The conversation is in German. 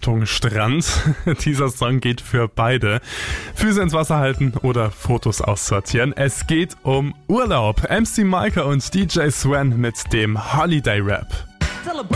Richtung Strand. Dieser Song geht für beide. Füße ins Wasser halten oder Fotos aussortieren. Es geht um Urlaub. MC Maika und DJ Sven mit dem Holiday Rap.